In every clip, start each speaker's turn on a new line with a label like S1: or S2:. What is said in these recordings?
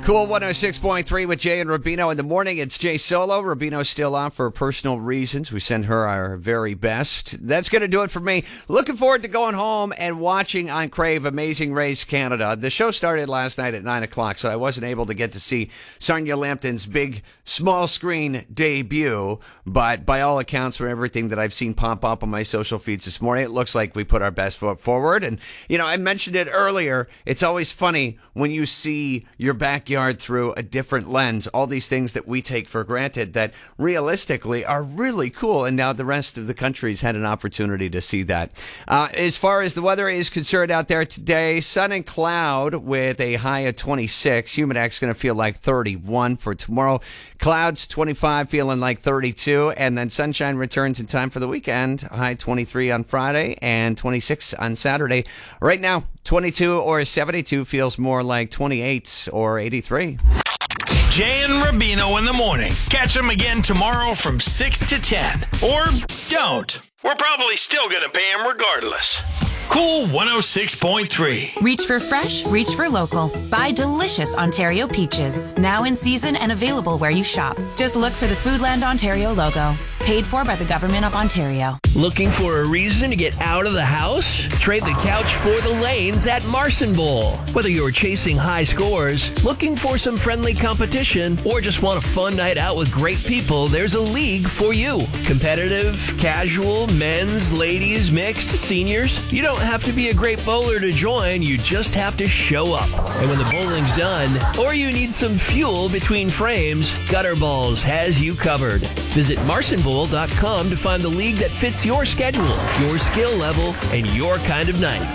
S1: Cool 106.3 with Jay and Rubino in the morning. It's Jay Solo. Rubino's still on for personal reasons. We send her our very best. That's going to do it for me. Looking forward to going home and watching on Crave Amazing Race Canada. The show started last night at 9 o'clock, so I wasn't able to get to see Sarnia Lambton's big small screen debut. But by all accounts, from everything that I've seen pop up on my social feeds this morning, it looks like we put our best foot forward. And, you know, I mentioned it earlier. It's always funny when you see your backyard through a different lens, all these things that we take for granted that realistically are really cool. And now the rest of the country's had an opportunity to see that. As far as the weather is concerned out there today, sun and cloud with a high of 26. Humidac's going to feel like 31 for tomorrow. Clouds 25, feeling like 32. And then sunshine returns in time for the weekend. High 23 on Friday and 26 on Saturday. Right now, 22 or 72 feels more like 28 or 83.
S2: Jay and Rubino in the morning. Catch them again tomorrow from 6 to 10. Or don't. We're probably still going to pay them regardless. Cool 106.3.
S3: Reach for fresh, reach for local. Buy delicious Ontario peaches. Now in season and available where you shop. Just look for the Foodland Ontario logo. Paid for by the Government of Ontario.
S4: Looking for a reason to get out of the house? Trade the couch for the lanes at Marson Bowl. Whether you're chasing high scores, looking for some friendly competition, or just want a fun night out with great people, there's a league for you. Competitive, casual, men's, ladies, mixed, seniors. You don't have to be a great bowler to join, you just have to show up. And when the bowling's done, or you need some fuel between frames, Gutter Balls has you covered. Visit marsonbowl.com to find the league that fits your schedule, your skill level, and your kind of night.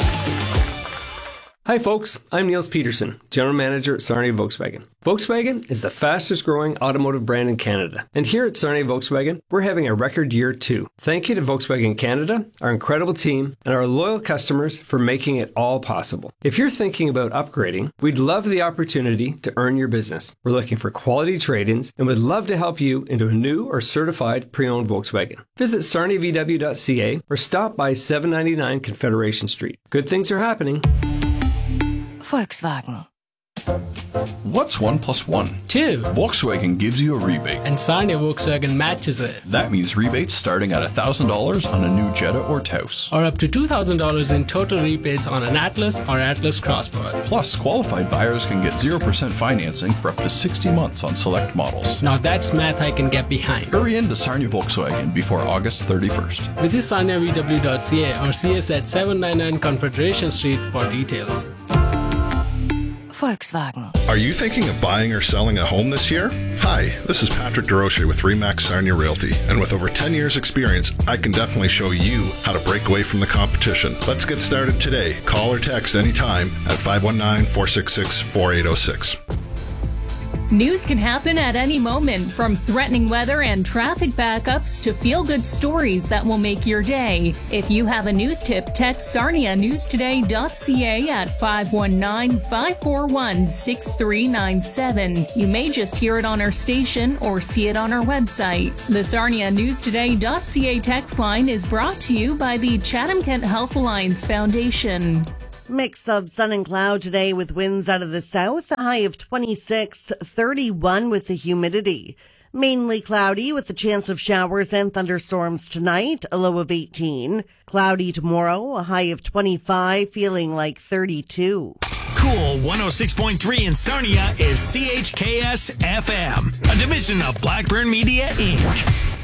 S5: Hi folks, I'm Niels Peterson, General Manager at Sarnia Volkswagen. Volkswagen is the fastest growing automotive brand in Canada. And here at Sarnia Volkswagen, we're having a record year too. Thank you to Volkswagen Canada, our incredible team, and our loyal customers for making it all possible. If you're thinking about upgrading, we'd love the opportunity to earn your business. We're looking for quality trade-ins and would love to help you into a new or certified pre-owned Volkswagen. Visit sarniavw.ca or stop by 799 Confederation Street. Good things are happening.
S3: Volkswagen.
S6: What's 1 plus 1?
S7: 2.
S6: Volkswagen gives you a rebate.
S7: And Sarnia Volkswagen matches it.
S6: That means rebates starting at $1,000 on a new Jetta or Taos.
S7: Or up to $2,000 in total rebates on an Atlas or Atlas Crossboard.
S6: Plus, qualified buyers can get 0% financing for up to 60 months on select models.
S7: Now that's math I can get behind.
S6: Hurry into Sarnia Volkswagen before August 31st.
S7: Visit sarniavw.ca or see us at 799 Confederation Street for details.
S3: Volkswagen.
S8: Are you thinking of buying or selling a home this year? Hi, this is Patrick DeRoche with RE/MAX Sarnia Realty, and with over 10 years experience, I can definitely show you how to break away from the competition. Let's get started today. Call or text anytime at 519-466-4806.
S9: News can happen at any moment, from threatening weather and traffic backups to feel-good stories that will make your day. If you have a news tip, text sarnianewstoday.ca at 519-541-6397. You may just hear it on our station or see it on our website. The sarnianewstoday.ca text line is brought to you by the Chatham-Kent Health Alliance Foundation.
S10: Mix of sun and cloud today with winds out of the south, a high of 26, 31 with the humidity. Mainly cloudy with the chance of showers and thunderstorms tonight, a low of 18. Cloudy tomorrow, a high of 25, feeling like 32.
S2: Cool 106.3 in Sarnia is CHKS FM, a division of Blackburn Media Inc.